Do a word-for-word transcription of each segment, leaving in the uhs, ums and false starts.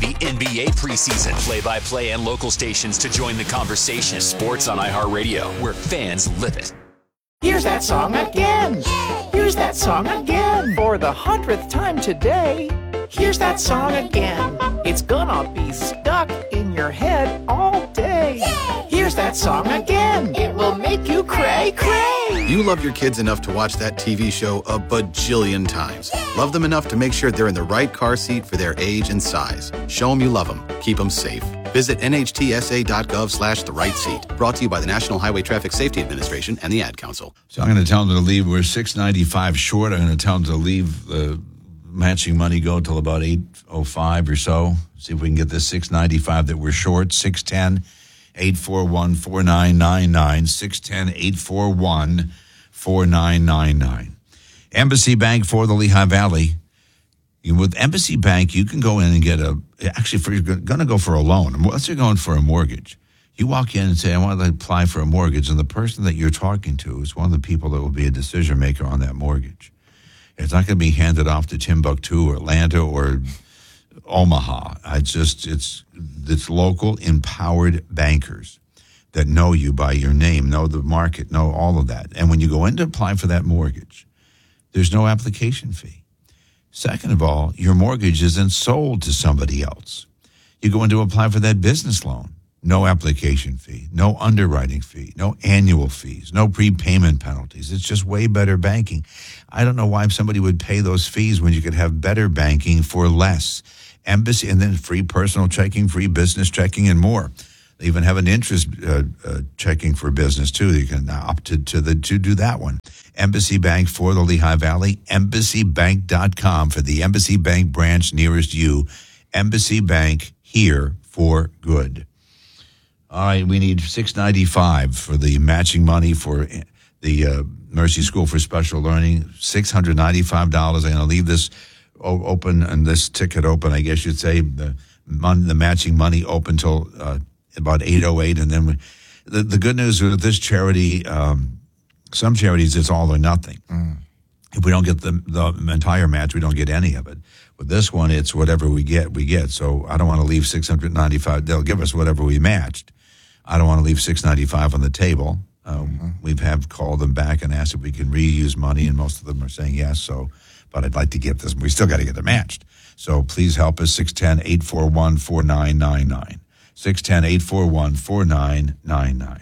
the N B A preseason. Play-by-play and local stations to join the conversation. Sports on iHeartRadio, where fans live it. Here's that song again. Here's that song again. For the hundredth time today. Here's that song again. It's gonna be stuck in your head all day. Here's that song again. It will make you cray cray. You love your kids enough to watch that T V show a bajillion times. Love them enough to make sure they're in the right car seat for their age and size. Show them you love them. Keep them safe. Visit nhtsa.gov slash the right seat. Brought to you by the National Highway Traffic Safety Administration and the Ad Council. So I'm going to tell them to leave. We're six ninety-five short. I'm going to tell them to leave the matching money go till about eight oh five or so. See if we can get this six ninety-five that we're short. six one zero, eight four one, four nine nine nine. six one zero, eight four one, four nine nine nine. Embassy Bank for the Lehigh Valley. With Embassy Bank, you can go in and get a, actually, if you're going to go for a loan, unless you're going for a mortgage, you walk in and say, I want to apply for a mortgage, and the person that you're talking to is one of the people that will be a decision maker on that mortgage. It's not going to be handed off to Timbuktu or Atlanta or Omaha. It's just, it's, it's local, empowered bankers that know you by your name, know the market, know all of that. And when you go in to apply for that mortgage, there's no application fee. Second of all, your mortgage isn't sold to somebody else. You go in to apply for that business loan. No application fee, no underwriting fee, no annual fees, no prepayment penalties. It's just way better banking. I don't know why somebody would pay those fees when you could have better banking for less. Embassy, and then free personal checking, free business checking, and more. They even have an interest uh, uh, checking for business, too. You can opt to, to, the, to do that one. Embassy Bank for the Lehigh Valley, embassy bank dot com for the Embassy Bank branch nearest you. Embassy Bank, here for good. All right, we need six ninety-five for the matching money for the uh, Mercy School for Special Learning, six hundred ninety-five dollars. I'm going to leave this open and this ticket open, I guess you'd say, the, mon- the matching money open until uh, about eight oh eight. And then we, the, the good news with this charity, um, some charities, it's all or nothing. Mm. If we don't get the, the entire match, we don't get any of it. With this one, it's whatever we get, we get. So I don't want to leave six hundred ninety-five dollars. They'll give us whatever we matched. I don't want to leave six hundred ninety-five dollars on the table. Um, mm-hmm. We've have called them back and asked if we can reuse money, and most of them are saying yes. So, but I'd like to get this. We still got to get it matched. So please help us, six one zero, eight four one, four nine nine nine. six one zero, eight four one, four nine nine nine.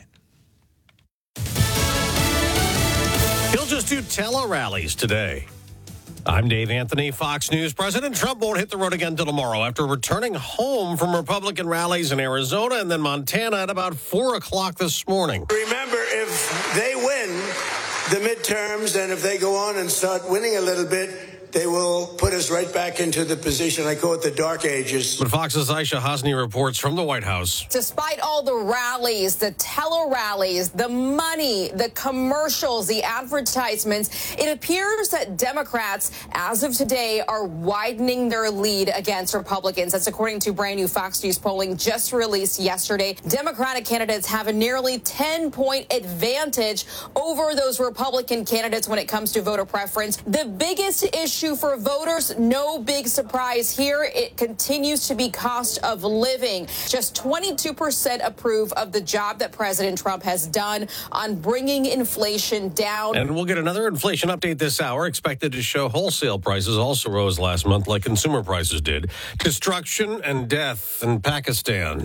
He'll just do tele-rallies today. I'm Dave Anthony, Fox News. President Trump won't hit the road again till tomorrow after returning home from Republican rallies in Arizona and then Montana at about four o'clock this morning. Remember, if they win the midterms and if they go on and start winning a little bit, they will put us right back into the position, I call it the dark ages. But Fox's Aisha Hosni reports from the White House. Despite all the rallies, the tele-rallies, the money, the commercials, the advertisements, it appears that Democrats, as of today, are widening their lead against Republicans. That's according to brand new Fox News polling just released yesterday. Democratic candidates have a nearly ten-point advantage over those Republican candidates when it comes to voter preference. The biggest issue for voters, no big surprise here. It continues to be cost of living. Just twenty-two percent approve of the job that President Trump has done on bringing inflation down. And we'll get another inflation update this hour, expected to show wholesale prices also rose last month like consumer prices did. Destruction and death in Pakistan.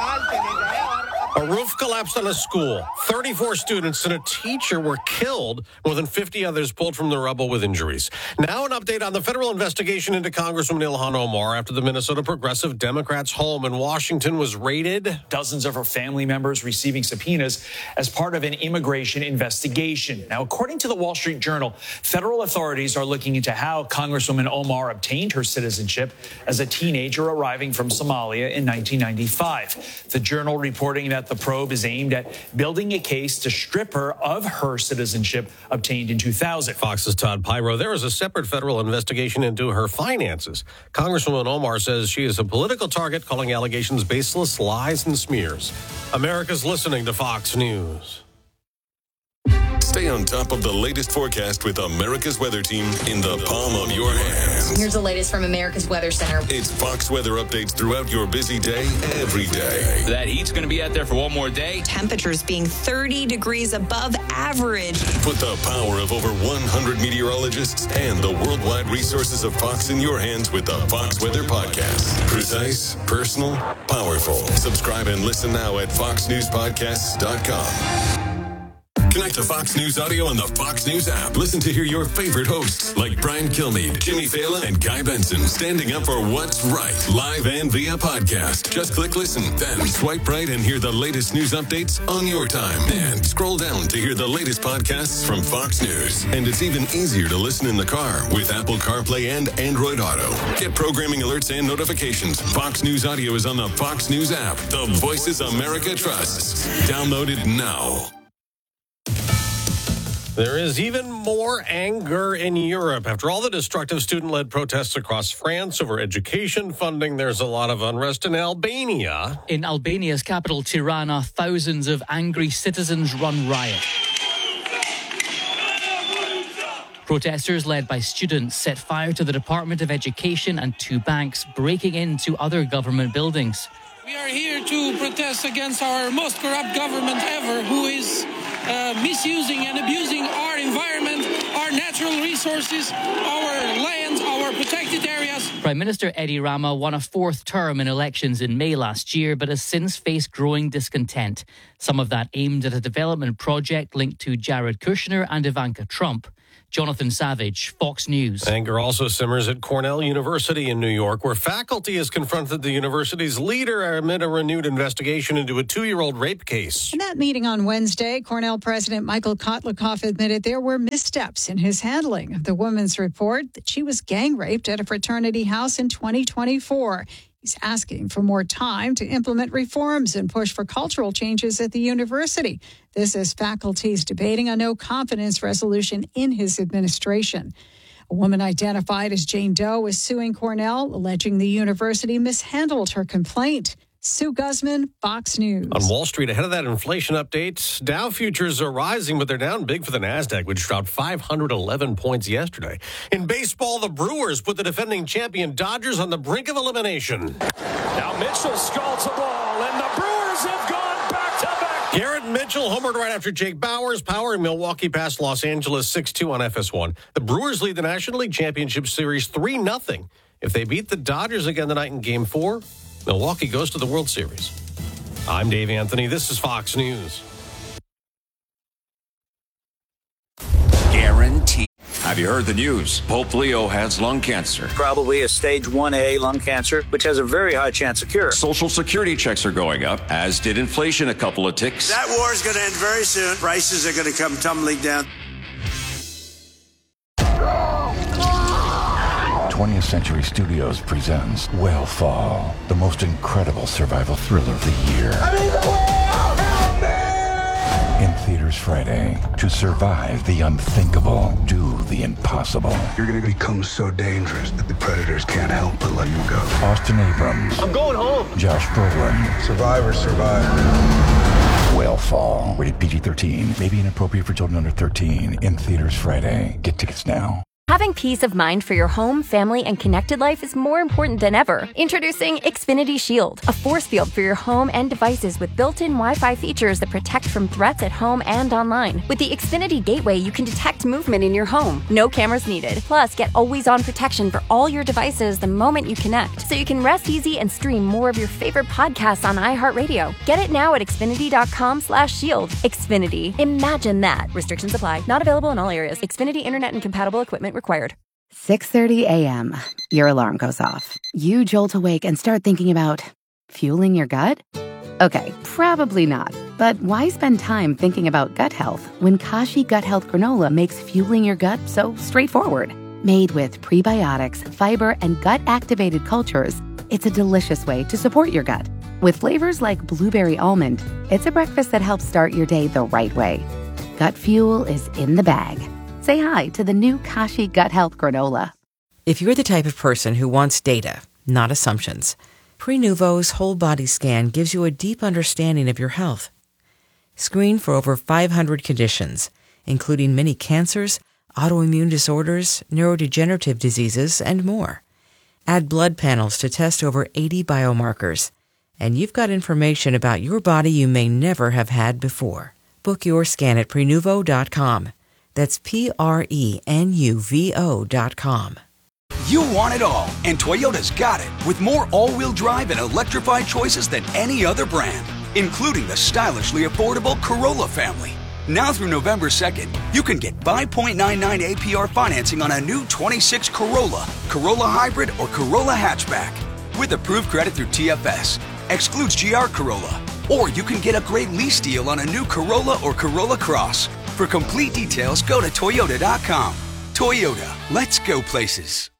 A roof collapsed on a school. thirty-four students and a teacher were killed. More than fifty others pulled from the rubble with injuries. Now an update on the federal investigation into Congresswoman Ilhan Omar after the Minnesota Progressive Democrats' home in Washington was raided. Dozens of her family members receiving subpoenas as part of an immigration investigation. Now, according to the Wall Street Journal, federal authorities are looking into how Congresswoman Omar obtained her citizenship as a teenager arriving from Somalia in nineteen ninety-five. The Journal reporting that the probe is aimed at building a case to strip her of her citizenship obtained in two thousand. Fox's Todd Pyro. There is a separate federal investigation into her finances. Congresswoman Omar says she is a political target, calling allegations baseless, lies, and smears. America's listening to Fox News. Stay on top of the latest forecast with America's Weather Team in the palm of your hands. Here's the latest from America's Weather Center. It's Fox weather updates throughout your busy day, every day. That heat's going to be out there for one more day. Temperatures being thirty degrees above average. Put the power of over one hundred meteorologists and the worldwide resources of Fox in your hands with the Fox Weather Podcast. Precise, personal, powerful. Subscribe and listen now at fox news podcasts dot com. Connect to Fox News Audio on the Fox News app. Listen to hear your favorite hosts like Brian Kilmeade, Jimmy Fallon, and Guy Benson standing up for what's right, live and via podcast. Just click listen, then swipe right and hear the latest news updates on your time. And scroll down to hear the latest podcasts from Fox News. And it's even easier to listen in the car with Apple CarPlay and Android Auto. Get programming alerts and notifications. Fox News Audio is on the Fox News app. The voices America trusts. Download it now. There is even more anger in Europe. After all the destructive student-led protests across France over education funding, there's a lot of unrest in Albania. In Albania's capital, Tirana, thousands of angry citizens run riot. Protesters led by students set fire to the Department of Education and two banks, breaking into other government buildings. We are here to protest against our most corrupt government ever, who is uh, misusing and abusing our environment, our natural resources, our lands, our protected areas. Prime Minister Edi Rama won a fourth term in elections in May last year, but has since faced growing discontent. Some of that aimed at a development project linked to Jared Kushner and Ivanka Trump. Jonathan Savage, Fox News. Anger also simmers at Cornell University in New York, where faculty has confronted the university's leader amid a renewed investigation into a two-year-old rape case. In that meeting on Wednesday, Cornell President Michael Kotlikoff admitted there were missteps in his handling of the woman's report that she was gang raped at a fraternity house in twenty twenty-four. He's asking for more time to implement reforms and push for cultural changes at the university. This is faculty's debating a no-confidence resolution in his administration. A woman identified as Jane Doe is suing Cornell, alleging the university mishandled her complaint. Sue Guzman, Fox News. On Wall Street, ahead of that inflation update, Dow futures are rising, but they're down big for the NASDAQ, which dropped five hundred eleven points yesterday. In baseball, the Brewers put the defending champion Dodgers on the brink of elimination. Now Mitchell scalds the ball, and the Brewers have gone back-to-back. Garrett Mitchell homered right after Jake Bauers. Power in Milwaukee past Los Angeles six two on F S one. The Brewers lead the National League Championship Series three nothing. If they beat the Dodgers again tonight in Game four, Milwaukee goes to the World Series. I'm Dave Anthony. This is Fox News. Guaranteed. Have you heard the news? Pope Leo has lung cancer. Probably a stage one A lung cancer, which has a very high chance of cure. Social security checks are going up, as did inflation a couple of ticks. That war is going to end very soon. Prices are going to come tumbling down. twentieth Century Studios presents Whale the most incredible survival thriller of the year. I mean, the whale! Help me! In theaters Friday. To survive the unthinkable, do the impossible. You're going to become so dangerous that the predators can't help but let you go. Austin Abrams. I'm going home. Josh Brolin. Survivor, survivor. Whale Rated P G thirteen. May be inappropriate for children under thirteen. In theaters Friday. Get tickets now. Having peace of mind for your home, family, and connected life is more important than ever. Introducing Xfinity Shield, a force field for your home and devices with built-in Wi-Fi features that protect from threats at home and online. With the Xfinity Gateway, you can detect movement in your home. No cameras needed. Plus, get always-on protection for all your devices the moment you connect, so you can rest easy and stream more of your favorite podcasts on iHeartRadio. Get it now at Xfinity.com slash shield. Xfinity. Imagine that. Restrictions apply. Not available in all areas. Xfinity Internet and compatible equipment required. six thirty a.m. Your alarm goes off. You jolt awake and start thinking about fueling your gut? Okay, probably not. But why spend time thinking about gut health when Kashi Gut Health Granola makes fueling your gut so straightforward? Made with prebiotics, fiber, and gut-activated cultures, it's a delicious way to support your gut. With flavors like blueberry almond, it's a breakfast that helps start your day the right way. Gut fuel is in the bag. Say hi to the new Kashi Gut Health Granola. If you're the type of person who wants data, not assumptions, Prenuvo's whole body scan gives you a deep understanding of your health. Screen for over five hundred conditions. including many cancers, autoimmune disorders, neurodegenerative diseases, and more. Add blood panels to test over eighty biomarkers. And you've got information about your body you may never have had before. Book your scan at prenuvo dot com. That's P R E N U V O dot com. You want it all, and Toyota's got it, with more all-wheel drive and electrified choices than any other brand, including the stylishly affordable Corolla family. Now through November second, you can get five point nine nine A P R financing on a new twenty-six Corolla, Corolla Hybrid, or Corolla Hatchback. With approved credit through T F S. Excludes G R Corolla. Or you can get a great lease deal on a new Corolla or Corolla Cross. For complete details, go to Toyota dot com. Toyota, let's go places.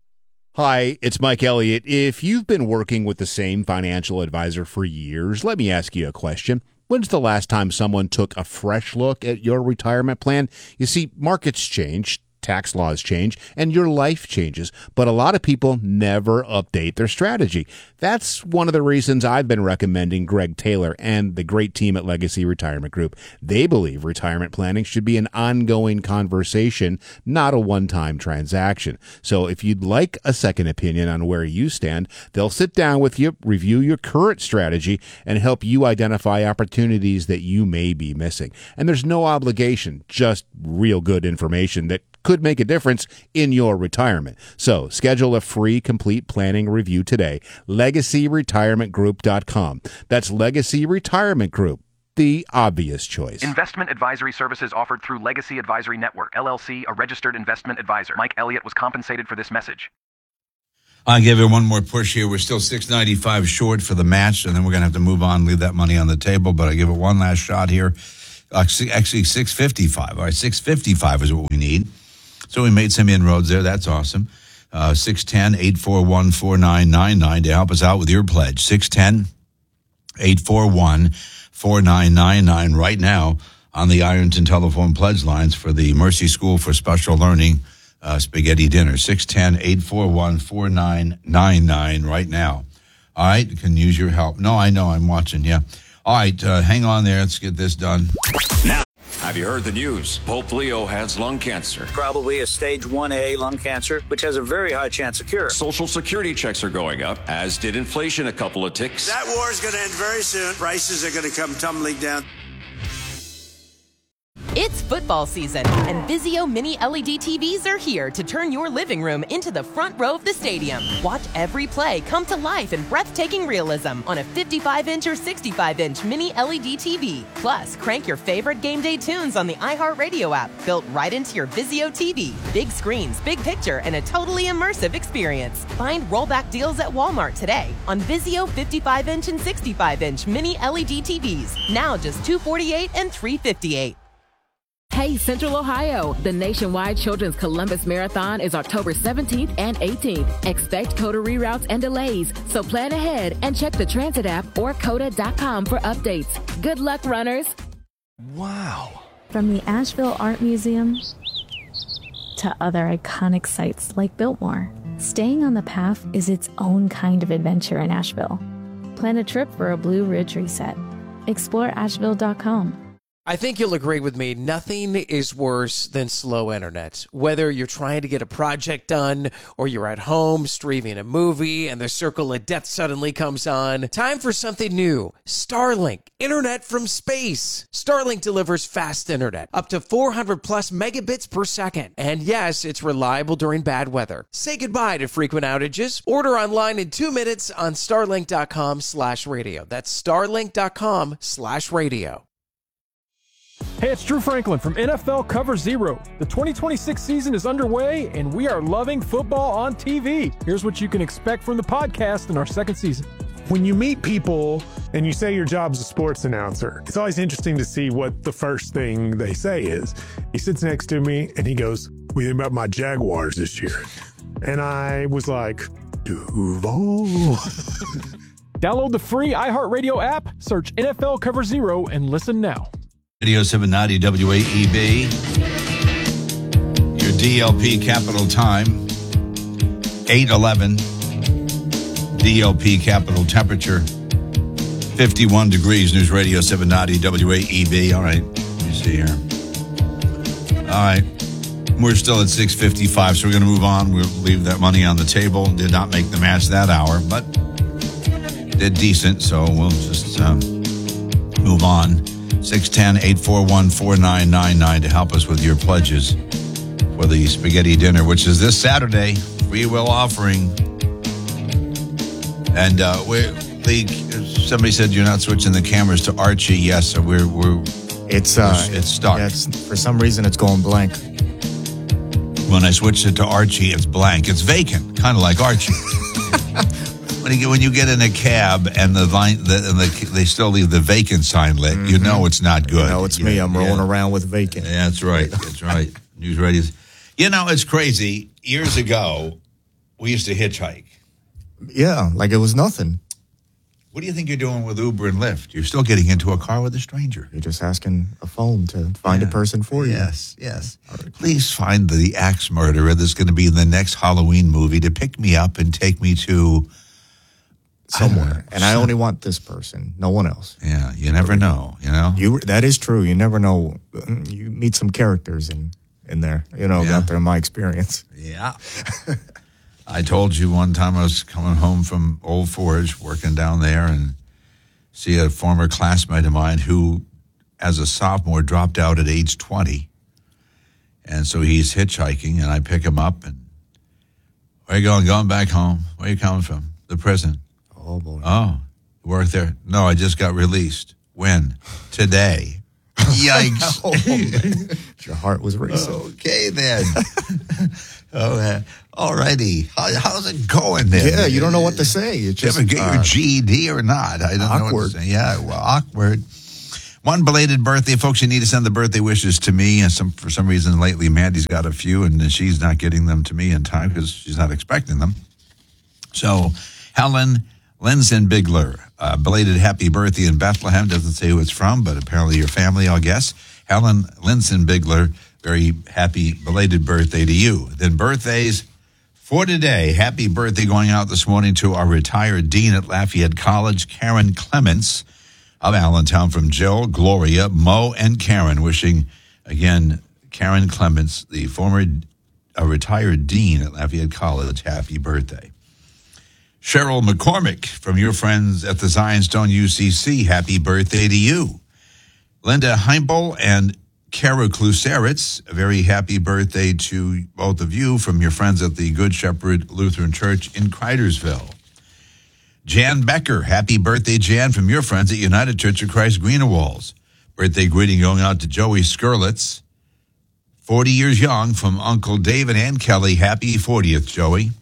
Hi, it's Mike Elliott. If you've been working with the same financial advisor for years, let me ask you a question. When's the last time someone took a fresh look at your retirement plan? You see, markets change, tax laws change, and your life changes, but a lot of people never update their strategy. That's one of the reasons I've been recommending Greg Taylor and the great team at Legacy Retirement Group. They believe retirement planning should be an ongoing conversation, not a one-time transaction. So if you'd like a second opinion on where you stand, they'll sit down with you, review your current strategy, and help you identify opportunities that you may be missing. And there's no obligation, just real good information that could make a difference in your retirement. So schedule a free complete planning review today. legacy retirement group dot com. That's Legacy Retirement Group, the obvious choice. Investment advisory services offered through Legacy Advisory Network, L L C, a registered investment advisor. Mike Elliott was compensated for this message. I'll give it one more push here. We're still six ninety-five short for the match, and then we're going to have to move on, leave that money on the table, but I give it one last shot here. Actually, six fifty-five. All right, six fifty-five is what we need. So we made some inroads there. That's awesome. Uh, six one zero, eight four one, four nine nine nine to help us out with your pledge. six one zero, eight four one, four nine nine nine right now on the Ironton telephone pledge lines for the Mercy School for Special Learning uh, spaghetti dinner. six one zero, eight four one, four nine nine nine right now. All right, you can use your help. No, I know, I'm watching, yeah. All right, uh, hang on there. Let's get this done. Now, have you heard the news? Pope Leo has lung cancer. Probably a stage one A lung cancer, which has a very high chance of cure. Social security checks are going up, as did inflation a couple of ticks. That war is going to end very soon. Prices are going to come tumbling down. It's football season, and Vizio Mini L E D T Vs are here to turn your living room into the front row of the stadium. Watch every play come to life in breathtaking realism on a fifty-five inch or sixty-five inch Mini L E D T V. Plus, crank your favorite game day tunes on the iHeartRadio app, built right into your Vizio T V. Big screens, big picture, and a totally immersive experience. Find rollback deals at Walmart today on Vizio fifty-five inch and sixty-five inch Mini L E D T Vs. Now just two hundred forty-eight dollars and three hundred fifty-eight dollars. Hey, Central Ohio! The nationwide Children's Columbus Marathon is October seventeenth and eighteenth. Expect COTA reroutes and delays, so plan ahead and check the Transit app or COTA dot com for updates. Good luck, runners! Wow! From the Asheville Art Museum to other iconic sites like Biltmore, staying on the path is its own kind of adventure in Asheville. Plan a trip for a Blue Ridge reset. Explore asheville dot com. I think you'll agree with me, nothing is worse than slow internet. Whether you're trying to get a project done or you're at home streaming a movie and the circle of death suddenly comes on, time for something new. Starlink, internet from space. Starlink delivers fast internet, up to four hundred plus megabits per second. And yes, it's reliable during bad weather. Say goodbye to frequent outages. Order online in two minutes on starlink dot com slash radio. That's starlink dot com slash radio. Hey, it's Drew Franklin from N F L Cover Zero. The twenty twenty-six season is underway, and we are loving football on T V. Here's what you can expect from the podcast in our second season. When you meet people and you say your job's a sports announcer, it's always interesting to see what the first thing they say is. He sits next to me, and he goes, "What do you think about my Jaguars this year?" And I was like, Duval. Download the free iHeartRadio app, search N F L Cover Zero, and listen now. Radio seven ninety W A E B. Your D L P capital time, eight eleven. D L P capital temperature, fifty-one degrees. News Radio seven ninety W A E B. All right, let me see here. right. We're still at six fifty-five, so we're going to move on. We'll leave that money on the table. Did not make the match that hour, but did decent, so we'll just uh, move on. six one zero, eight four one, four nine nine nine to help us with your pledges for the spaghetti dinner, which is this Saturday. Free will offering. And uh, we're, Lee, somebody said you're not switching the cameras to Archie. Yes, so we're we're it's uh, we're, it's stuck. Yeah, it's, for some reason, it's going blank. When I switched it to Archie, it's blank. It's vacant, kind of like Archie. when you get when you get in a cab and the line, the, and the, they still leave the vacant sign lit, mm-hmm. you know it's not good. You know it's yeah, me. I'm rolling yeah. around with vacant. Yeah, that's right. That's right. News radio. You know, it's crazy. Years ago, we used to hitchhike. Yeah, like it was nothing. What do you think you're doing with Uber and Lyft? You're still getting into a car with a stranger. You're just asking a phone to find yeah. a person for you. Yes, yes. Right. Please find the axe murderer that's going to be in the next Halloween movie to pick me up and take me to somewhere. I and I only want this person, no one else. Yeah, you never know, you know? You That is true. You never know. You meet some characters in, in there, you know, yeah. out there in my experience. Yeah. I told you one time I was coming home from Old Forge, working down there, and see a former classmate of mine who, as a sophomore, dropped out at age twenty. And so he's hitchhiking, and I pick him up, and where are you going? Going back home. Where are you coming from? The prison. Oh, boy. Oh, you work there? No, I just got released. When? Today. Yikes. Oh, your heart was racing. Okay, then. Oh, uh, all righty. How, how's it going then? Yeah, you don't know what to say. You just, ever get uh, your G E D or not? I don't awkward. know what to say. Yeah, well, awkward. One belated birthday, folks. You need to send the birthday wishes to me. And some for some reason lately, Mandy's got a few, and she's not getting them to me in time because she's not expecting them. So, Helen Linson Bigler, uh, belated happy birthday in Bethlehem. Doesn't say who it's from, but apparently your family, I'll guess. Helen Linson Bigler, very happy belated birthday to you. Then birthdays for today. Happy birthday going out this morning to our retired dean at Lafayette College, Karen Clements of Allentown, from Jill, Gloria, Mo, and Karen. Wishing, again, Karen Clements, the former uh, retired dean at Lafayette College, happy birthday. Cheryl McCormick from your friends at the Zionstone U C C, happy birthday to you. Linda Heimpel and Kara Kluseritz, a very happy birthday to both of you from your friends at the Good Shepherd Lutheran Church in Cridersville. Jan Becker, happy birthday, Jan, from your friends at United Church of Christ, Greenewalls. Birthday greeting going out to Joey Skurlitz, forty years young, from Uncle David and Kelly. Happy fortieth, Joey.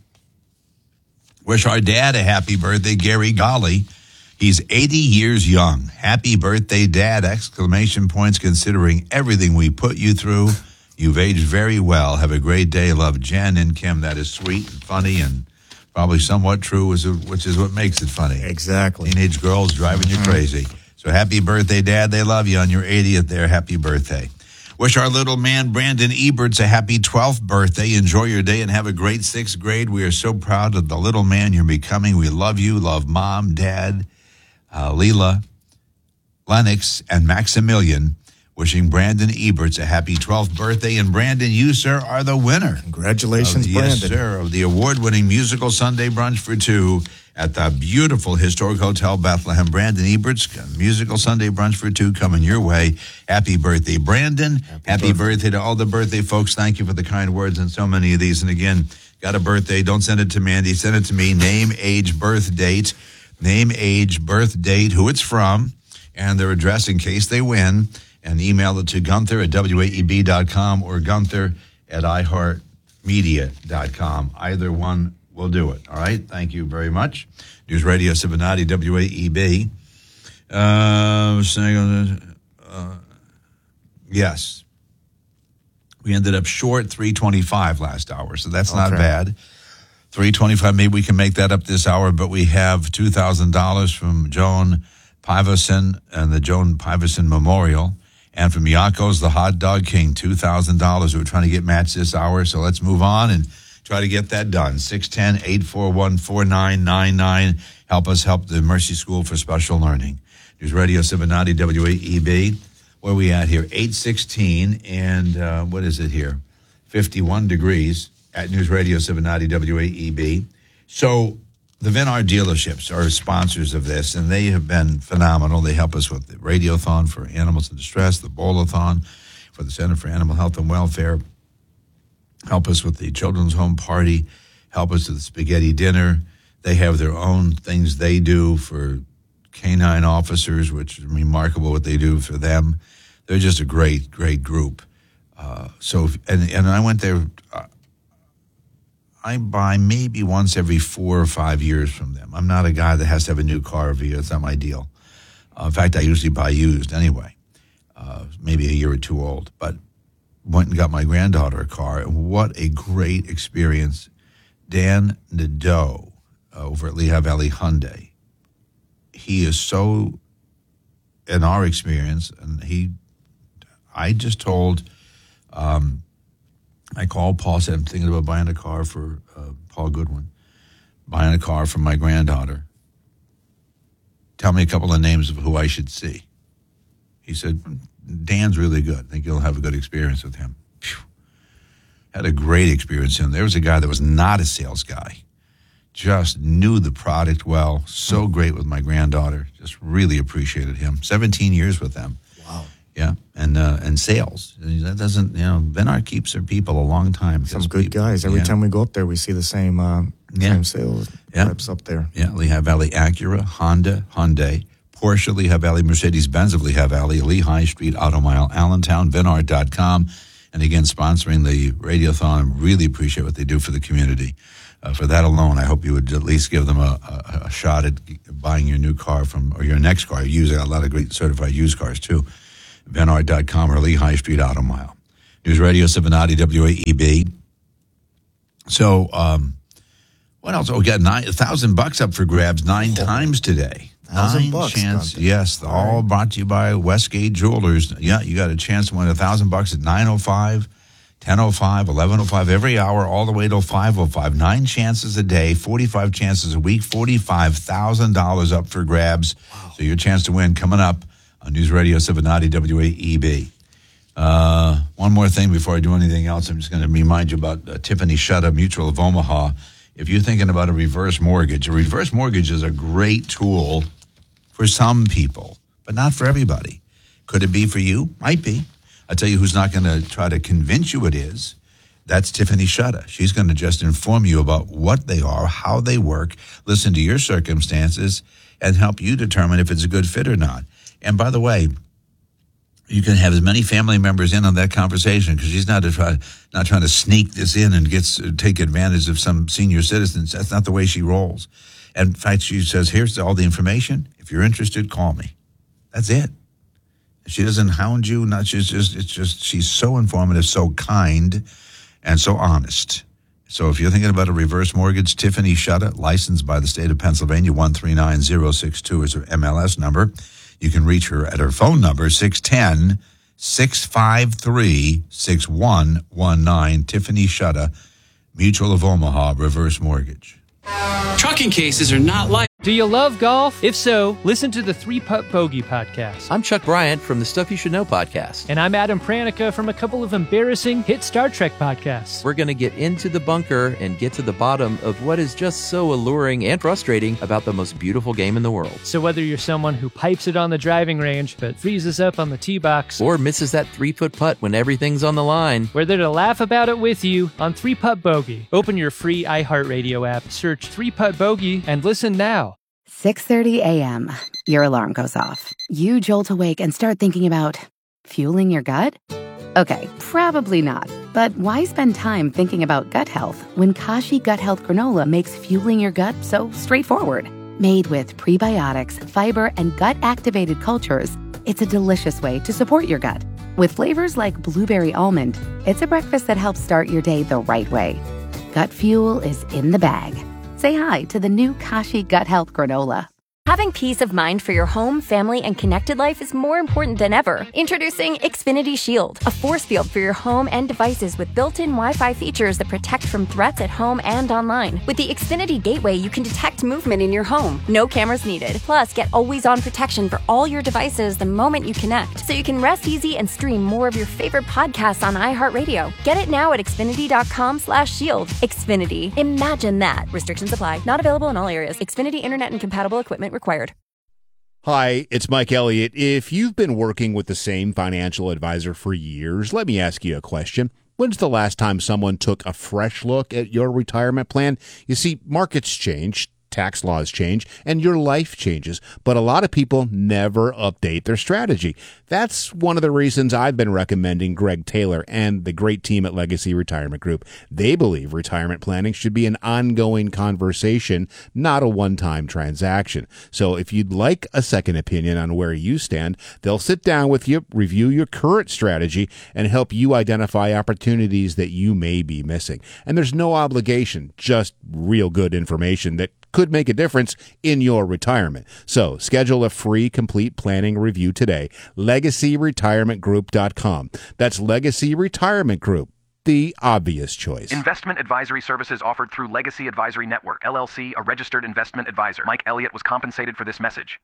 Wish our dad a happy birthday, Gary Golly. He's eighty years young. Happy birthday, Dad! Exclamation points, considering everything we put you through. You've aged very well. Have a great day. Love, Jen and Kim. That is sweet and funny and probably somewhat true, which is what makes it funny. Exactly. Teenage girls driving you crazy. So happy birthday, Dad. They love you on your eightieth there. Happy birthday. Wish our little man, Brandon Eberts, a happy twelfth birthday. Enjoy your day and have a great sixth grade. We are so proud of the little man you're becoming. We love you. Love Mom, Dad, Uh, Leela, Lennox, and Maximilian. Wishing Brandon Eberts a happy twelfth birthday. And Brandon, you, sir, are the winner. Congratulations, the, Brandon. Yes, sir, of the award-winning musical Sunday Brunch for Two at the beautiful Historic Hotel Bethlehem. Brandon Eberts, musical Sunday Brunch for Two coming your way. Happy birthday, Brandon. Happy, happy birthday. birthday to all the birthday folks. Thank you for the kind words and so many of these. And again, got a birthday, don't send it to Mandy. Send it to me. Name, age, birth date. Name, age, birth date, who it's from, and their address in case they win. And email it to Gunther at W A E B dot com or Gunther at I heart media dot com. Either one will do it. All right? Thank you very much. News Radio Cincinnati, W A E B. Uh, uh, yes. We ended up short three twenty-five last hour, so that's okay. Not bad. three twenty-five, maybe we can make that up this hour, but we have two thousand dollars from Joan Piverson and the Joan Piverson Memorial, and from Yakos, the Hot Dog King, two thousand dollars. We're trying to get matched this hour, so let's move on and try to get that done. six one zero, eight four one, four nine nine nine. Help us help the Mercy School for Special Learning. News Radio Cincinnati, W A E B. Where are we at here? eight sixteen, and uh, what is it here? fifty-one degrees at News Radio seven ninety W A E B. So the Venard dealerships are sponsors of this, and they have been phenomenal. They help us with the Radiothon for Animals in Distress, the Bowl-a-thon for the Center for Animal Health and Welfare, help us with the Children's Home Party, help us with the Spaghetti Dinner. They have their own things they do for canine officers, which is remarkable what they do for them. They're just a great, great group. Uh, so, if, and, and I went there, uh, I buy maybe once every four or five years from them. I'm not a guy that has to have a new car every year. It's not my deal. Uh, in fact, I usually buy used anyway, uh, maybe a year or two old. But went and got my granddaughter a car, and what a great experience. Dan Nadeau uh, over at Lehigh Valley Hyundai. He is so, in our experience, and he, I just told, um, I called Paul, said I'm thinking about buying a car for uh, Paul Goodwin, buying a car for my granddaughter. Tell me a couple of names of who I should see. He said, Dan's really good. I think you'll have a good experience with him. Phew. Had a great experience with him. There was a guy that was not a sales guy. Just knew the product well. So great with my granddaughter. Just really appreciated him. seventeen years with them. Wow. Yeah, and uh, and sales. That doesn't, you know, Venard keeps their people a long time. Some good people, guys. Every yeah. time we go up there, we see the same uh, yeah. same sales yeah. reps up there. Yeah, Lehigh Valley Acura, Honda, Hyundai, Porsche, Lehigh Valley, Mercedes-Benz of Lehigh Valley, Lehigh Street Auto Mile, Allentown, Venard dot com. And again, sponsoring the Radiothon. I really appreciate what they do for the community. Uh, for that alone, I hope you would at least give them a, a, a shot at buying your new car from, or your next car. Using a lot of great certified used cars, too. Venard dot com or Lehigh Street Auto Mile. News Radio seven ninety W A E B. So, um, what else? Oh, we got nine, a thousand bucks up for grabs nine oh. times today. Thousand Nine bucks. chance, Dante. yes, all, all right. Brought to you by Westgate Jewelers. Yeah, you got a chance to win a thousand bucks at nine oh five, ten oh five, eleven oh five, every hour, all the way till five oh five. Nine chances a day, forty-five chances a week, forty-five thousand dollars up for grabs. Wow. So your chance to win coming up on News Radio seven ninety W A E B. Uh, one more thing before I do anything else, I'm just going to remind you about uh, Tiffany Shutta, Mutual of Omaha. If you're thinking about a reverse mortgage, a reverse mortgage is a great tool for some people, but not for everybody. Could it be for you? Might be. I'll tell you who's not going to try to convince you it is. That's Tiffany Shutta. She's going to just inform you about what they are, how they work, listen to your circumstances, and help you determine if it's a good fit or not. And by the way, you can have as many family members in on that conversation because she's not to try, not trying to sneak this in and gets take advantage of some senior citizens. That's not the way she rolls. And in fact, she says, here's all the information. If you're interested, call me. That's it. She doesn't hound you. Not she's just it's just she's so informative, so kind, and so honest. So if you're thinking about a reverse mortgage, Tiffany Shutta, licensed by the state of Pennsylvania, one three nine zero six two is her M L S number. You can reach her at her phone number, six one zero, six five three, six one one nine. Tiffany Shutta, Mutual of Omaha, reverse mortgage. Trucking cases are not like... Do you love golf? If so, listen to the Three Putt Bogey podcast. I'm Chuck Bryant from the Stuff You Should Know podcast. And I'm Adam Pranica from a couple of embarrassing hit Star Trek podcasts. We're going to get into the bunker and get to the bottom of what is just so alluring and frustrating about the most beautiful game in the world. So whether you're someone who pipes it on the driving range but freezes up on the tee box, or misses that three-foot putt when everything's on the line, we're there to laugh about it with you on Three Putt Bogey. Open your free iHeartRadio app, search Three Putt Bogey, and listen now. six thirty a.m. Your alarm goes off. You jolt awake and start thinking about fueling your gut? Okay, probably not. But why spend time thinking about gut health when Kashi Gut Health Granola makes fueling your gut so straightforward? Made with prebiotics, fiber, and gut-activated cultures, it's a delicious way to support your gut. With flavors like blueberry almond, it's a breakfast that helps start your day the right way. Gut fuel is in the bag. Say hi to the new Kashi Gut Health Granola. Having peace of mind for your home, family, and connected life is more important than ever. Introducing Xfinity Shield, a force field for your home and devices with built-in Wi-Fi features that protect from threats at home and online. With the Xfinity Gateway, you can detect movement in your home. No cameras needed. Plus, get always-on protection for all your devices the moment you connect, so you can rest easy and stream more of your favorite podcasts on iHeartRadio. Get it now at Xfinity.com slash shield. Xfinity. Imagine that. Restrictions apply. Not available in all areas. Xfinity Internet and compatible equipment required. Hi, it's Mike Elliott. If you've been working with the same financial advisor for years, let me ask you a question. When's the last time someone took a fresh look at your retirement plan? You see, markets change, tax laws change, and your life changes, but a lot of people never update their strategy. That's one of the reasons I've been recommending Greg Taylor and the great team at Legacy Retirement Group. They believe retirement planning should be an ongoing conversation, not a one-time transaction. So if you'd like a second opinion on where you stand, they'll sit down with you, review your current strategy, and help you identify opportunities that you may be missing. And there's no obligation, just real good information that could make a difference in your retirement. So schedule a free complete planning review today. legacy retirement group dot com. That's Legacy Retirement Group, the obvious choice. Investment advisory services offered through Legacy Advisory Network, L L C, a registered investment advisor. Mike Elliott was compensated for this message.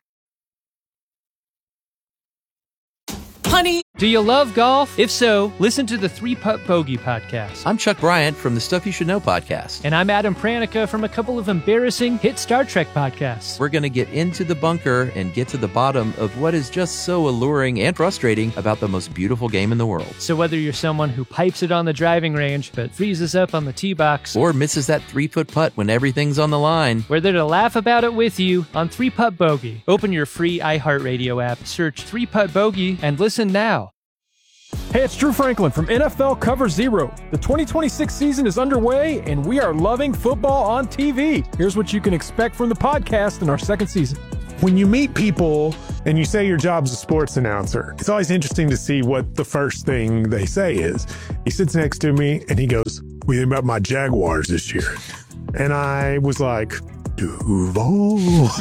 Honey, do you love golf? If so, listen to the Three Putt Bogey podcast. I'm Chuck Bryant from the Stuff You Should Know podcast. And I'm Adam Pranica from a couple of embarrassing hit Star Trek podcasts. We're going to get into the bunker and get to the bottom of what is just so alluring and frustrating about the most beautiful game in the world. So whether you're someone who pipes it on the driving range but freezes up on the tee box, or misses that three-foot putt when everything's on the line, we're there to laugh about it with you on Three Putt Bogey. Open your free iHeartRadio app, search Three Putt Bogey, and listen now. Hey, it's Drew Franklin from N F L Cover Zero. The twenty twenty-six season is underway, and we are loving football on T V. Here's what you can expect from the podcast in our second season. When you meet people and you say your job's a sports announcer, it's always interesting to see what the first thing they say is. He sits next to me and he goes, "What do you think about my Jaguars this year?" And I was like, Duval.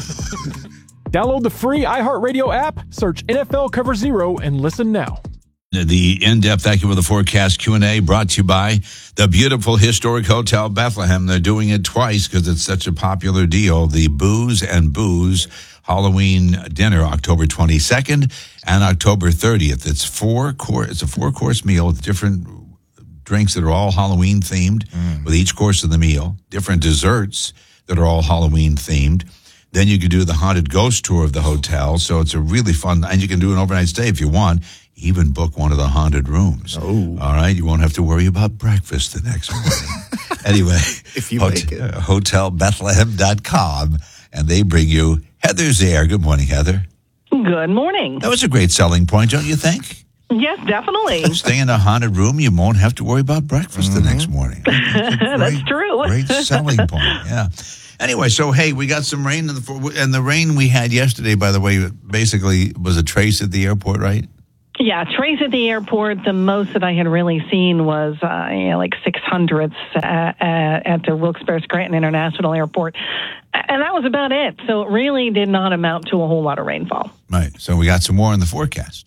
Download the free iHeartRadio app, search N F L Cover Zero, and listen now. The in-depth Thank You for the Forecast Q and A brought to you by the beautiful historic Hotel Bethlehem. They're doing it twice because it's such a popular deal. The Booze and Booze Halloween dinner, October twenty-second and October thirtieth. It's four course. It's a four-course meal with different drinks that are all Halloween themed, mm. with each course of the meal. Different desserts that are all Halloween themed. Then you can do the haunted ghost tour of the hotel. So it's a really fun, and you can do an overnight stay if you want. Even book one of the haunted rooms. Oh. All right? You won't have to worry about breakfast the next morning. Anyway, if you hot- make it. Uh, hotel bethlehem dot com, and they bring you Heather's there. Good morning, Heather. Good morning. That was a great selling point, don't you think? Yes, definitely. Stay in a haunted room, you won't have to worry about breakfast mm-hmm. the next morning. That's, great, That's true. Great selling point, yeah. Anyway, so, hey, we got some rain, in the, and the rain we had yesterday, by the way, basically was a trace at the airport, right? Yeah, trace at the airport. The most that I had really seen was uh, you know, like six hundredths at, at the Wilkes-Barre Scranton International Airport. And that was about it. So it really did not amount to a whole lot of rainfall. Right. So we got some more in the forecast.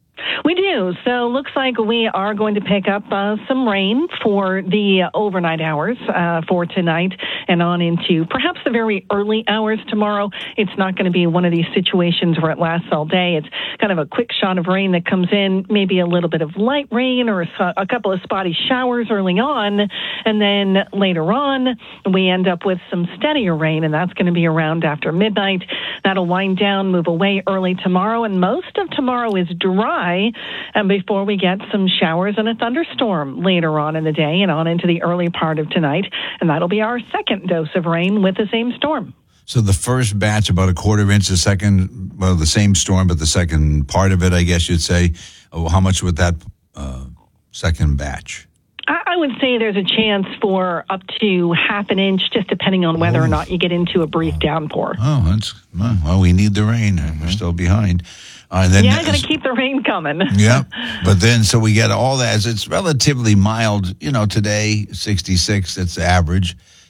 We do. So looks like we are going to pick up uh, some rain for the uh, overnight hours uh, for tonight and on into perhaps the very early hours tomorrow. It's not going to be one of these situations where it lasts all day. It's kind of a quick shot of rain that comes in, maybe a little bit of light rain or a, a couple of spotty showers early on. And then later on, we end up with some steadier rain, and that's going to be around after midnight. That'll wind down, move away early tomorrow, and most of tomorrow is dry. And before we get some showers and a thunderstorm later on in the day and on into the early part of tonight. And that'll be our second dose of rain with the same storm. So the first batch, about a quarter inch, the second, well, the same storm, but the second part of it, I guess you'd say. Oh, how much would that uh, second batch? I would say there's a chance for up to half an inch, just depending on whether oh. or not you get into a brief downpour. Oh, that's, well, we need the rain. Mm-hmm. We're still behind. Uh, and then, yeah, I'm going to keep the rain coming. Yeah, but then, so we get all that. It's relatively mild, you know, today, sixty-six, that's average.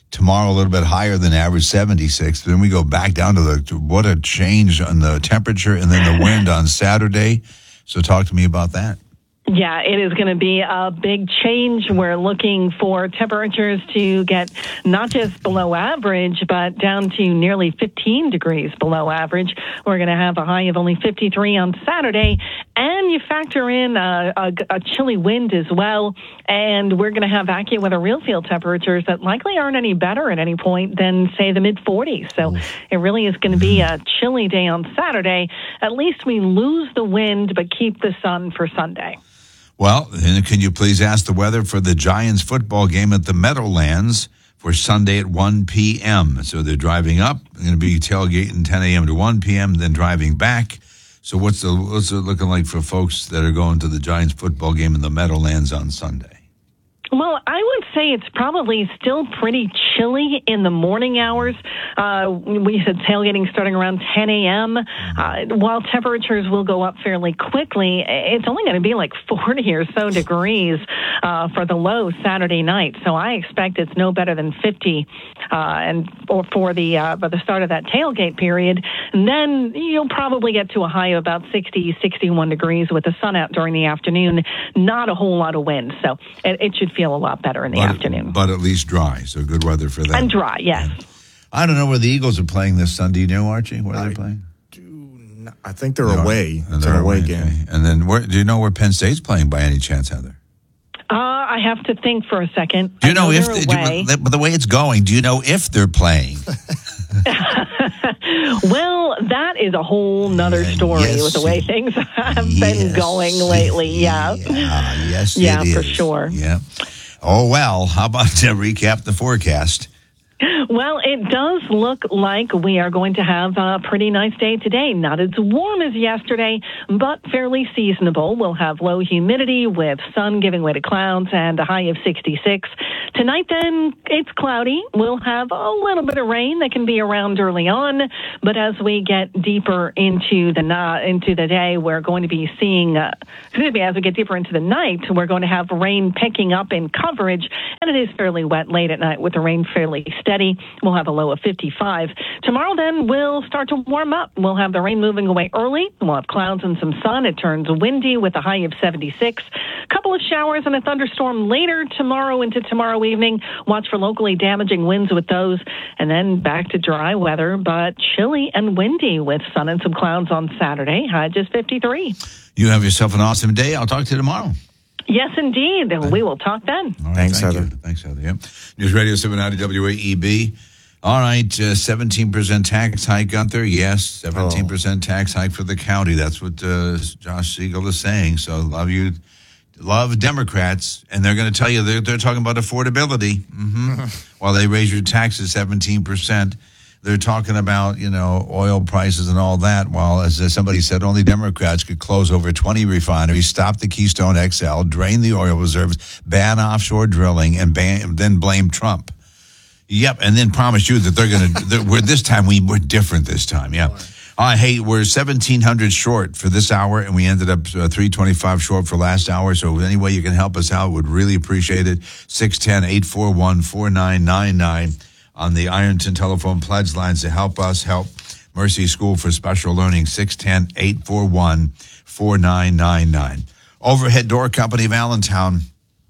Tomorrow, a little bit higher than average, seventy-six. Then we go back down to the, to what a change on the temperature and then the wind on Saturday. So talk to me about that. Yeah, it is going to be a big change. We're looking for temperatures to get not just below average, but down to nearly fifteen degrees below average. We're going to have a high of only fifty-three on Saturday, and you factor in a, a, a chilly wind as well, and we're going to have AccuWeather real field temperatures that likely aren't any better at any point than, say, the mid forties. So it really is going to be a chilly day on Saturday. At least we lose the wind, but keep the sun for Sunday. Well, and can you please ask the weather for the Giants football game at the Meadowlands for Sunday at one p.m. So they're driving up, they're going to be tailgating ten a.m. to one p.m., then driving back. So what's the what's it looking like for folks that are going to the Giants football game in the Meadowlands on Sunday? Well, I would say it's probably still pretty chilly in the morning hours. Uh, we said tailgating starting around ten a.m. Uh, while temperatures will go up fairly quickly, it's only going to be like forty or so degrees uh, for the low Saturday night. So I expect it's no better than fifty uh, and or for the uh, for the start of that tailgate period. And then you'll probably get to a high of about sixty, sixty-one degrees with the sun out during the afternoon. Not a whole lot of wind, so it, it should feel a lot better in the but, afternoon. But at least dry, so good weather for that. And dry, yes. Yeah. I don't know where the Eagles are playing this Sunday. Do you know, Archie? Where are they playing? Do, I think they're no, away. They're it's an away away game. Okay. And then where, do you know where Penn State's playing by any chance, Heather? Uh, I have to think for a second. Do you know, know if they're they, away. do, but the way it's going, do you know if they're playing? Well, that is a whole nother story yes, with the way things have yes, been going lately. Yeah. Yeah, yes, yeah, it for is. sure. Yeah. Oh, well, how about to recap the forecast? Well, it does look like we are going to have a pretty nice day today. Not as warm as yesterday, but fairly seasonable. We'll have low humidity with sun giving way to clouds and a high of sixty-six. Tonight, then, it's cloudy. We'll have a little bit of rain that can be around early on, but as we get deeper into the na- into the day, we're going to be seeing, uh, excuse me, as we get deeper into the night, we're going to have rain picking up in coverage, and it is fairly wet late at night with the rain fairly steady. We'll have a low of fifty-five. Tomorrow, then, we'll start to warm up. We'll have the rain moving away early. We'll have clouds and some sun. It turns windy with a high of seventy-six. A couple of showers and a thunderstorm later tomorrow into tomorrow evening. Watch for locally damaging winds with those. And then back to dry weather, but chilly and windy with sun and some clouds on Saturday. High just fifty-three. You have yourself an awesome day. I'll talk to you tomorrow. Yes, indeed. And we will talk then. All right, Thanks, thank Heather. You. Thanks, Heather. Yep. News Radio seven ninety W A E B. All right, uh, seventeen percent tax hike, Gunther. Yes, seventeen percent tax hike for the county. That's what uh, Josh Siegel is saying. So love you, love Democrats, and they're going to tell you they're, they're talking about affordability. Mm-hmm. While they raise your taxes seventeen percent, they're talking about, you know, oil prices and all that. While, as somebody said, only Democrats could close over twenty refineries, stop the Keystone X L, drain the oil reserves, ban offshore drilling, and ban, then blame Trump. Yep, and then promise you that they're going to, we're this time, we, we're different this time, yeah. Uh, hey, we're seventeen hundred short for this hour, and we ended up uh, three twenty-five short for last hour, so any way you can help us out, would really appreciate it. six one zero, eight four one, four nine nine nine on the Ironton telephone pledge lines to help us help Mercy School for Special Learning, six one zero, eight four one, four nine nine nine. Overhead Door Company of Allentown.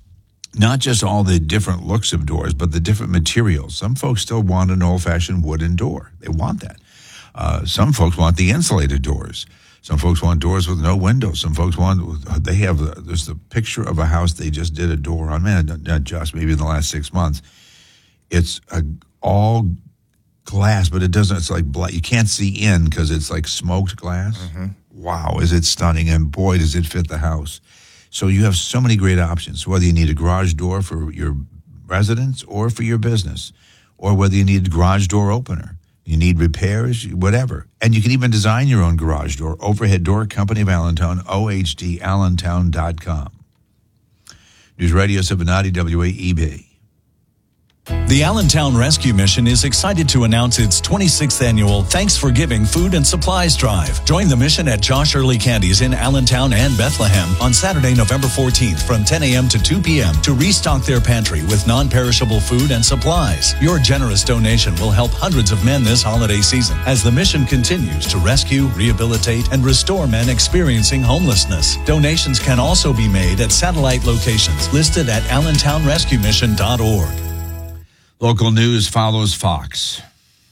Not just all the different looks of doors, but the different materials. Some folks still want an old-fashioned wooden door. They want that. Uh, some folks want the insulated doors. Some folks want doors with no windows. Some folks want, they have, there's the picture of a house they just did a door on. Man, not just, maybe in the last six months. It's a, all glass, but it doesn't, it's like black. You can't see in because it's like smoked glass. Mm-hmm. Wow, is it stunning. And boy, does it fit the house. So you have so many great options, whether you need a garage door for your residence or for your business, or whether you need a garage door opener, you need repairs, whatever. And you can even design your own garage door. Overhead Door Company of Allentown, O H D allentown dot com. News Radio seven ninety W A E B. The Allentown Rescue Mission is excited to announce its twenty-sixth annual Thanks for Giving Food and Supplies Drive. Join the mission at Josh Early Candies in Allentown and Bethlehem on Saturday, November fourteenth from ten a.m. to two p.m. to restock their pantry with non-perishable food and supplies. Your generous donation will help hundreds of men this holiday season as the mission continues to rescue, rehabilitate, and restore men experiencing homelessness. Donations can also be made at satellite locations listed at allentown rescue mission dot org. Local news follows Fox.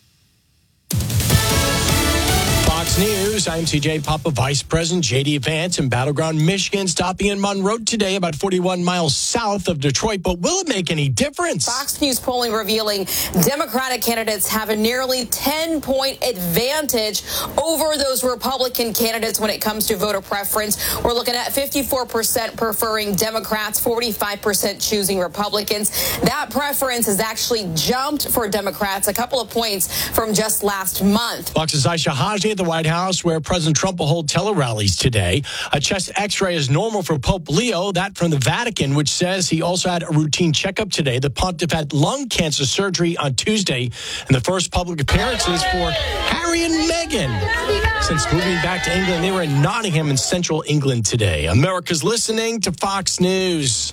Fox News, I'm C J Papa. Vice President J D. Vance in Battleground, Michigan, stopping in Monroe today, about forty-one miles south of Detroit. But will it make any difference? Fox News polling revealing Democratic candidates have a nearly ten-point advantage over those Republican candidates when it comes to voter preference. We're looking at fifty-four percent preferring Democrats, forty-five percent choosing Republicans. That preference has actually jumped for Democrats a couple of points from just last month. Fox's Aisha Haji at the White House, where President Trump will hold tele-rallies today. A chest x-ray is normal for Pope Leo, that from the Vatican, which says he also had a routine checkup today. The pontiff had lung cancer surgery on Tuesday, and the first public appearances for Harry and Meghan. Since moving back to England, they were in Nottingham in central England today. America's listening to Fox News.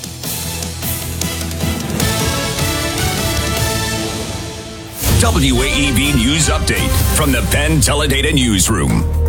W A E B News Update from the Penn Teledata Newsroom.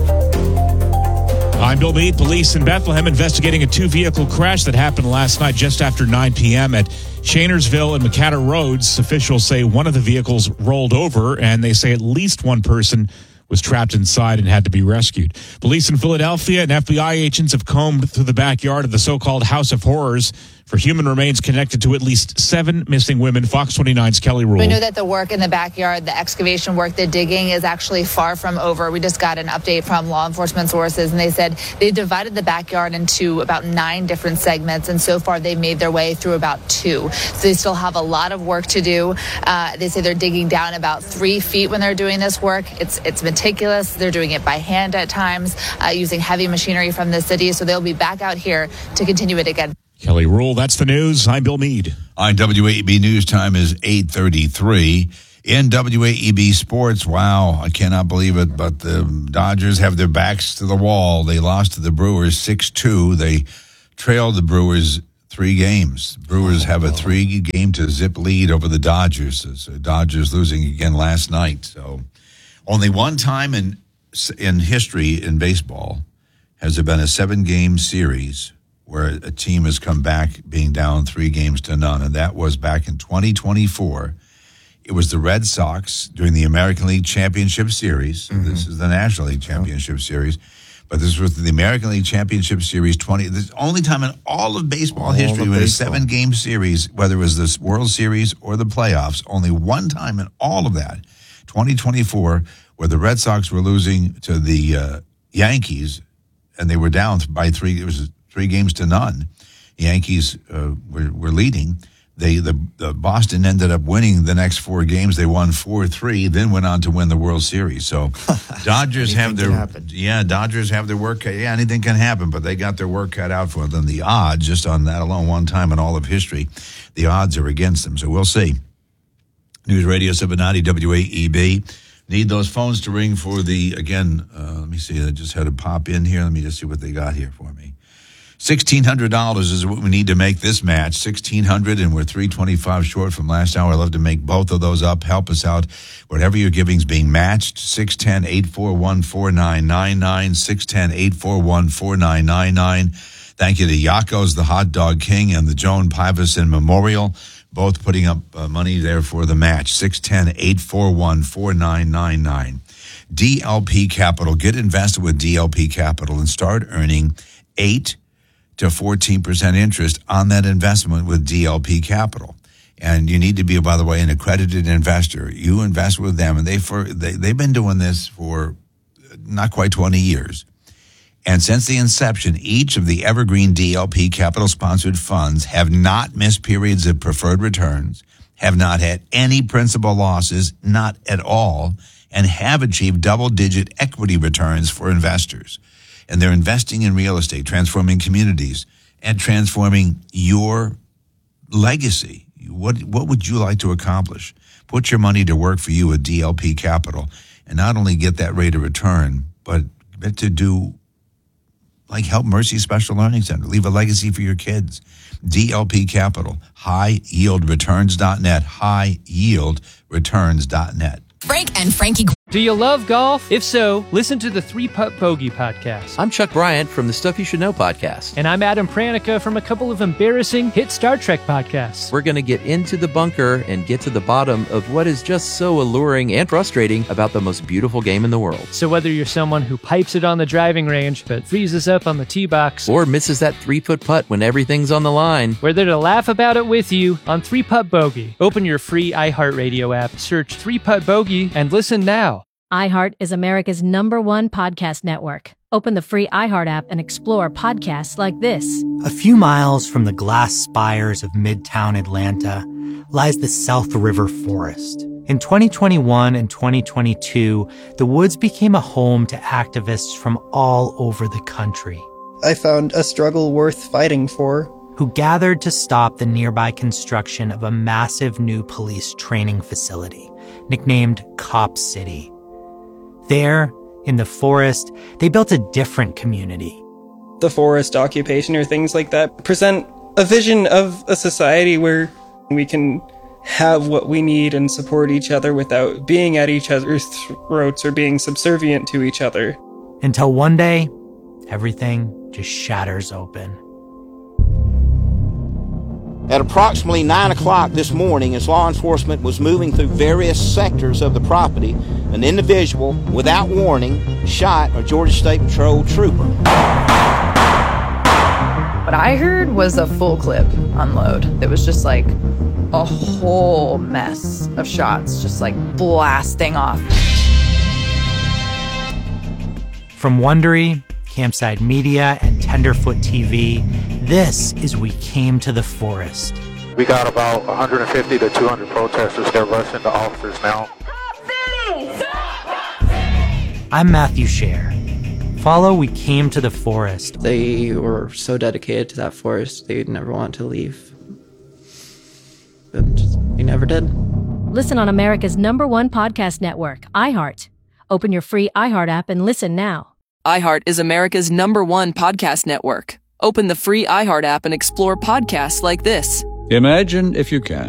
I'm Bill Meade. Police in Bethlehem investigating a two-vehicle crash that happened last night just after nine p.m. at Shainersville and McCatter Roads. Officials say one of the vehicles rolled over, and they say at least one person was trapped inside and had to be rescued. Police in Philadelphia and F B I agents have combed through the backyard of the so-called House of Horrors for human remains connected to at least seven missing women. Fox twenty-nine's Kelly Rule. We know that the work in the backyard, the excavation work, the digging is actually far from over. We just got an update from law enforcement sources, and they said they divided the backyard into about nine different segments, and so far they've made their way through about two. So they still have a lot of work to do. Uh, they say they're digging down about three feet when they're doing this work. It's it's meticulous. They're doing it by hand at times, uh, using heavy machinery from the city. So they'll be back out here to continue it again. Kelly Rule, that's the news. I'm Bill Meade. On W A E B News time is eight thirty-three. In W A E B Sports, wow, I cannot believe it, but the Dodgers have their backs to the wall. They lost to the Brewers six two. They trailed the Brewers three games. Brewers have a three-game to zip lead over the Dodgers. So Dodgers losing again last night. So only one time in in history in baseball has there been a seven-game series where a team has come back being down three games to none, and that was back in twenty twenty-four. It was the Red Sox during the American League Championship Series. Mm-hmm. This is the National League Championship Series, but this was the American League Championship Series twenty. This is the only time in all of baseball all history when a seven-game series, whether it was the World Series or the playoffs, only one time in all of that, twenty twenty-four, where the Red Sox were losing to the uh, Yankees, and they were down by three. It was three games to none. The Yankees uh, were, were leading. They the, the Boston ended up winning the next four games. They won four three, then went on to win the World Series. So Dodgers have their yeah, Dodgers have their work cut. Yeah, anything can happen, but they got their work cut out for them. The odds, just on that alone, one time in all of history, the odds are against them. So we'll see. News Radio seven ninety W A E B. Need those phones to ring for the again. Uh, let me see. I just had to pop in here. Let me just see what they got here for me. sixteen hundred dollars is what we need to make this match. sixteen hundred dollars, and we're three twenty-five short from last hour. I'd love to make both of those up. Help us out. Whatever you're giving is being matched. six one zero, eight four one, four nine nine nine. six one zero, eight four one, four nine nine nine. Thank you to Yakko's, the Hot Dog King, and the Joan Pivison Memorial, both putting up uh, money there for the match. six one zero, eight four one, four nine nine nine. D L P Capital. Get invested with D L P Capital and start earning eight to fourteen percent interest on that investment with D L P Capital. And you need to be, by the way, an accredited investor. You invest with them, and they for they, they've been doing this for not quite twenty years. And since the inception, each of the evergreen D L P Capital-sponsored funds have not missed periods of preferred returns, have not had any principal losses, not at all, and have achieved double-digit equity returns for investors. And they're investing in real estate, transforming communities, and transforming your legacy. What what would you like to accomplish? Put your money to work for you at D L P Capital, and not only get that rate of return, but to do like help Mercy Special Learning Center, leave a legacy for your kids. D L P Capital, high yield returns dot net, high yield returns dot net. Frank and Frankie. Do you love golf? If so, listen to the Three Putt Bogey podcast. I'm Chuck Bryant from the Stuff You Should Know podcast. And I'm Adam Pranica from a couple of embarrassing hit Star Trek podcasts. We're going to get into the bunker and get to the bottom of what is just so alluring and frustrating about the most beautiful game in the world. So whether you're someone who pipes it on the driving range but freezes up on the tee box, or misses that three-foot putt when everything's on the line, we're there to laugh about it with you on Three Putt Bogey. Open your free iHeartRadio app, search Three Putt Bogey, and listen now. iHeart is America's number one podcast network. Open the free iHeart app and explore podcasts like this. A few miles from the glass spires of Midtown Atlanta lies the South River Forest. In twenty twenty-one and twenty twenty-two, the woods became a home to activists from all over the country. I found a struggle worth fighting for. Who gathered to stop the nearby construction of a massive new police training facility, nicknamed Cop City. There, in the forest, they built a different community. The forest occupation or things like that present a vision of a society where we can have what we need and support each other without being at each other's throats or being subservient to each other. Until one day, everything just shatters open. At approximately nine o'clock this morning, as law enforcement was moving through various sectors of the property, an individual, without warning, shot a Georgia State Patrol trooper. What I heard was a full clip unload. It was just like a whole mess of shots, just like blasting off. From Wondery, Campside Media, and Tenderfoot T V, this is We Came to the Forest. We got about one hundred fifty to two hundred protesters that rush into officers now. I'm Matthew Scher. Follow We Came to the Forest. They were so dedicated to that forest, they'd never want to leave. But we never did. Listen on America's number one podcast network, iHeart. Open your free iHeart app and listen now. iHeart is America's number one podcast network. Open the free iHeart app and explore podcasts like this. Imagine, if you can,